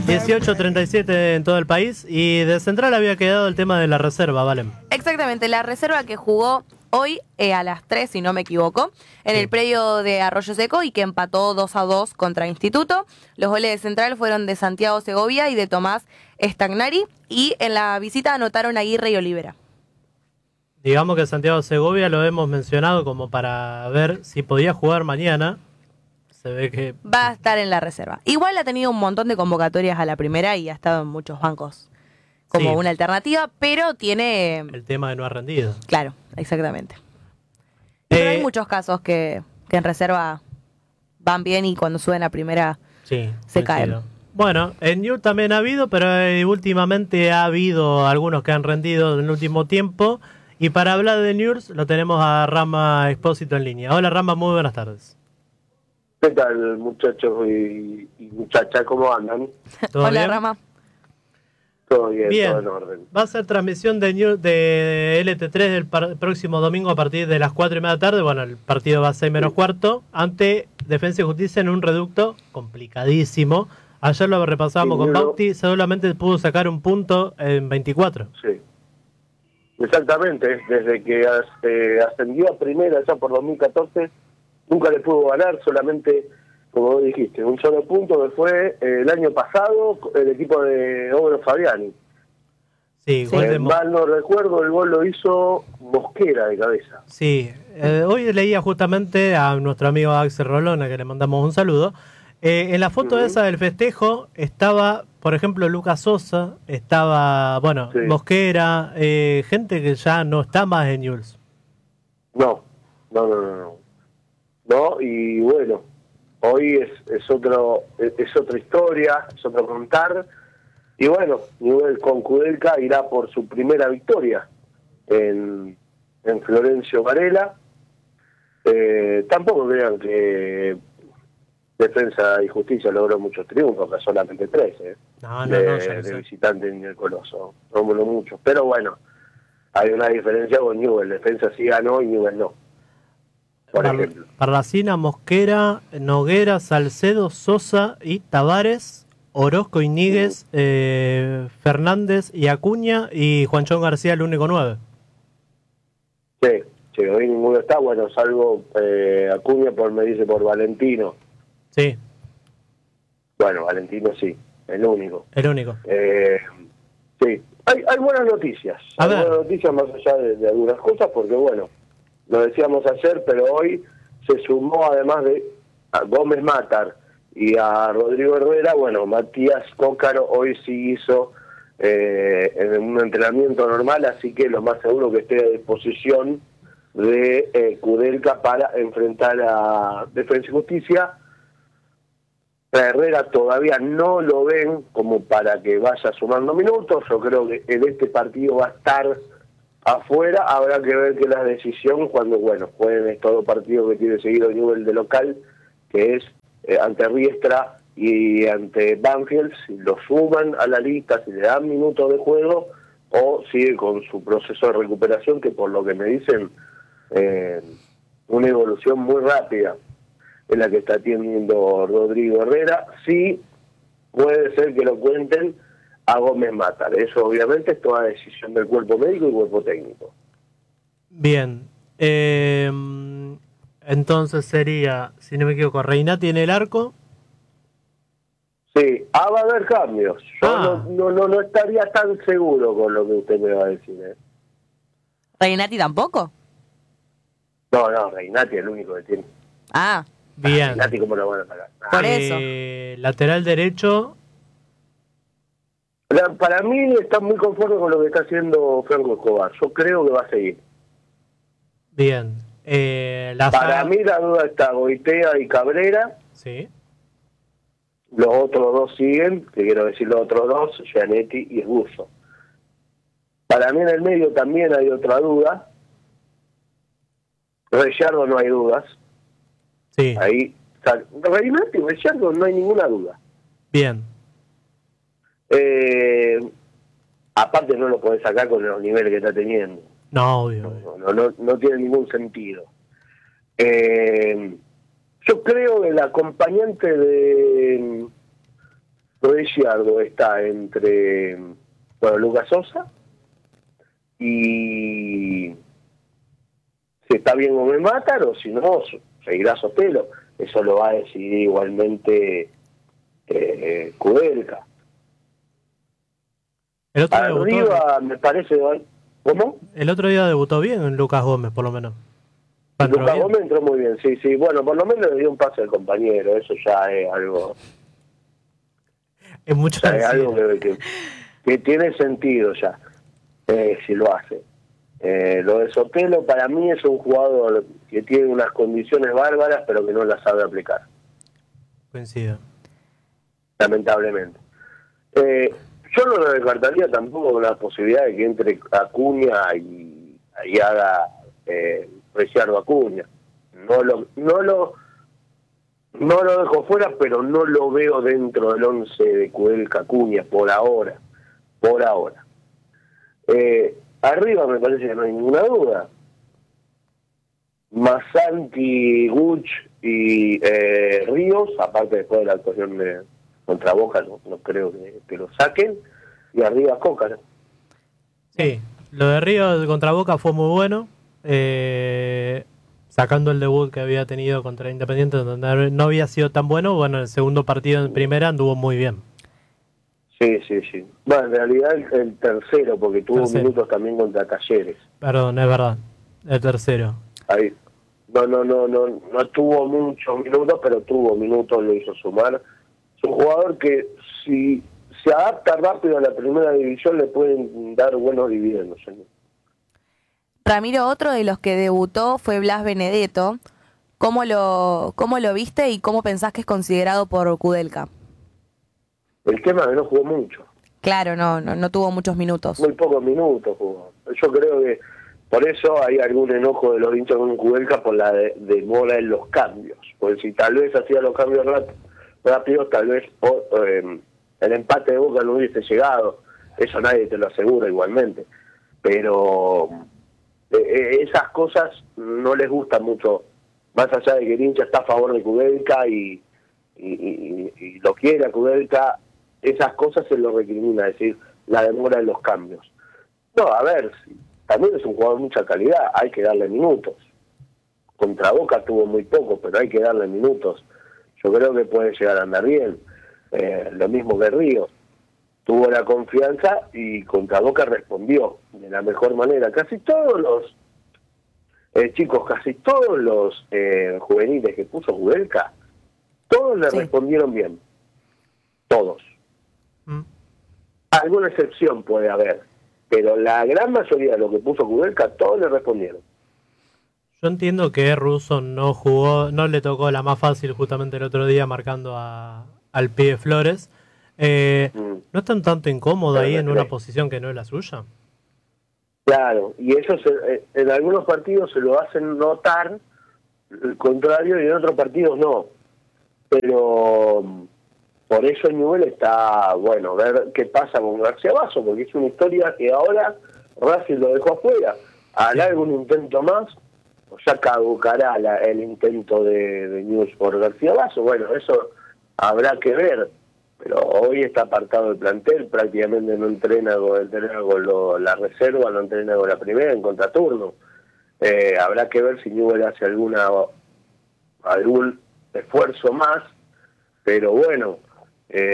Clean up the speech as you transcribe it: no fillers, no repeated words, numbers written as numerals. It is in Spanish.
18:37 en todo el país. Y de central había quedado el tema de la reserva, Valen. Exactamente, la reserva que jugó hoy a las 3, si no me equivoco, en el predio de Arroyo Seco y que empató 2-2 contra Instituto. Los goles de central fueron de Santiago Segovia y de Tomás Stagnari. Y en la visita anotaron Aguirre y Olivera. Digamos que Santiago Segovia lo hemos mencionado como para ver si podía jugar mañana. Se ve que va a estar en la reserva. Igual ha tenido un montón de convocatorias a la primera y ha estado en muchos bancos como una alternativa, pero tiene... el tema de no ha rendido. Claro, exactamente. Pero hay muchos casos que en reserva van bien y cuando suben a primera se caen. Bueno, en Newell's también ha habido, pero últimamente ha habido algunos que han rendido en el último tiempo. Y para hablar de Newell's lo tenemos a Rama Expósito en línea. Hola Rama, muy buenas tardes. ¿Qué tal, muchachos y muchachas? ¿Cómo andan? Hola, bien? Rama. Todo bien, todo en orden. Va a ser transmisión de LT3 el próximo domingo a partir de las 4:30 de la tarde. Bueno, el partido va a 6:45 ante Defensa y Justicia en un reducto complicadísimo. Ayer lo repasamos con Bauti, solamente pudo sacar un punto en 24. Sí, exactamente. Desde que ascendió a primera ya por 2014, nunca le pudo ganar, solamente, como vos dijiste, un solo punto que fue el año pasado el equipo de Ogro Fabiani. Sí, mal no recuerdo, el gol lo hizo Mosquera de cabeza. Sí, hoy leía justamente a nuestro amigo Axel Rolona, que le mandamos un saludo. En la foto esa del festejo estaba, por ejemplo, Lucas Sosa, estaba, Mosquera, gente que ya no está más en Newell's. No, y bueno, hoy es otra historia, es otro contar. Y bueno, Newell's con Kudelka irá por su primera victoria en Florencio Varela. Tampoco crean que Defensa y Justicia logró muchos triunfos, que solamente 3 de visitante en el Coloso. No muchos, pero bueno, hay una diferencia con Newell's. Defensa sí ganó y Newell's no. Por ejemplo. Parracina, Mosquera, Noguera, Salcedo, Sosa y Tavares, Orozco, Iñiguez, Fernández y Acuña y Juanchón García, el único 9. Sí, hoy ninguno está, bueno, salvo Acuña me dice por Valentino. Sí. Bueno, Valentino sí, el único. Sí, hay buenas noticias. Hay buenas noticias más allá de algunas cosas, porque bueno, lo decíamos ayer, pero hoy se sumó, además de a Gómez Matar y a Rodrigo Herrera, bueno, Matías Cócaro hoy sí hizo en un entrenamiento normal, así que lo más seguro que esté a disposición de Kudelka para enfrentar a Defensa y Justicia. Herrera todavía no lo ven como para que vaya sumando minutos. Yo creo que en este partido va a estar afuera. Habrá que ver que la decisión cuando, jueguen estos dos partidos que tiene seguido Newell's de local, que es ante Riestra y ante Banfield, si lo suman a la lista, si le dan minutos de juego, o sigue con su proceso de recuperación, que por lo que me dicen, una evolución muy rápida en la que está teniendo Rodrigo Herrera. Sí, puede ser que lo cuenten a Gómez Matar. Eso obviamente es toda decisión del cuerpo médico y cuerpo técnico. Bien. Entonces sería, si no me equivoco, Reinati en el arco. Sí, va a haber cambios. Yo no estaría tan seguro con lo que usted me va a decir. ¿Reinati tampoco? No, Reinati es el único que tiene. Bien. Reinati, ¿cómo lo van a sacar? Por eso. Lateral derecho. Para mí está muy conforme con lo que está haciendo Franco Escobar. Yo creo que va a seguir. Bien. Para mí la duda está Goitea y Cabrera. Sí. Los otros dos siguen, que quiero decir los otros dos, Gianetti y Esbuzo. Para mí en el medio también hay otra duda. Reyardo no hay dudas. Sí. Ahí, Reinati y Reyardo no hay ninguna duda. Bien. Aparte no lo podés sacar con los niveles que está teniendo. No, obvio. No tiene ningún sentido. Yo creo que el acompañante Ricciardo está entre, bueno, Lucas Sosa y si está bien o me matan, o si no, seguirá Sotelo. Eso lo va a decidir igualmente Kudelka. El otro día Arriba me parece... ¿Cómo? El otro día debutó bien en Lucas Gómez, por lo menos. Lucas Gómez entró muy bien, sí. Bueno, por lo menos le dio un pase al compañero. Eso ya es algo... Es mucho es algo que tiene sentido ya, si lo hace. Lo de Sotelo para mí es un jugador que tiene unas condiciones bárbaras, pero que no las sabe aplicar. Coincido. Lamentablemente. Yo no lo descartaría tampoco la posibilidad de que entre Acuña y haga Ricciardo Acuña. No lo dejo fuera, pero no lo veo dentro del 11 de Kudelka Acuña por ahora. Arriba me parece que no hay ninguna duda. Masanti, Guch y Ríos, aparte después de la actuación contra Boca, no creo que lo saquen. Y arriba Cócara. Sí, lo de Ríos contra Boca fue muy bueno. Sacando el debut que había tenido contra Independiente, donde no había sido tan bueno, bueno, el segundo partido en primera anduvo muy bien. Sí. Bueno, en realidad el tercero, porque tuvo minutos también contra Talleres. Perdón, es verdad, el tercero. Ahí. No tuvo muchos minutos, pero tuvo minutos, lo hizo sumar. Es un jugador que si se adapta rápido a la primera división le pueden dar buenos dividendos. Ramiro, otro de los que debutó fue Blas Benedetto. ¿Cómo lo viste y cómo pensás que es considerado por Kudelka? El tema es que no jugó mucho. Claro, no tuvo muchos minutos. Muy pocos minutos jugó. Yo creo que por eso hay algún enojo de los hinchas con Kudelka por la demora en los cambios. Porque si tal vez hacía los cambios rápidos, tal vez el empate de Boca no hubiese llegado. Eso nadie te lo asegura igualmente. Pero esas cosas no les gustan mucho, más allá de que el hincha está a favor de Kudelka y lo quiere a Kudelka, esas cosas se lo recrimina, es decir, la demora en los cambios. No, a ver, también es un jugador de mucha calidad, hay que darle minutos. Contra Boca tuvo muy poco, pero hay que darle minutos. Yo creo que puede llegar a andar bien. Lo mismo que Ríos. Tuvo la confianza y contra Boca respondió de la mejor manera. Casi todos los juveniles que puso Kudelka, todos le respondieron bien. Todos. Alguna excepción puede haber, pero la gran mayoría de lo que puso Kudelka, todos le respondieron. Yo entiendo que Russo no jugó, no le tocó la más fácil justamente el otro día marcando al pibe Flores. ¿No están tanto incómodo ahí en una posición que no es la suya? Claro, y ellos en algunos partidos se lo hacen notar, el contrario, y en otros partidos no. Pero por eso el Newell está, bueno, ver qué pasa con García Basso, porque es una historia que ahora Racing lo dejó afuera. ¿Hará algún intento más? ¿O ya caducará el intento de Newell por García Basso? Bueno, eso habrá que ver. Pero hoy está apartado del plantel, prácticamente no entrena con la reserva, no entrena con la primera en contraturno. Habrá que ver si Newell hace algún esfuerzo más, pero bueno,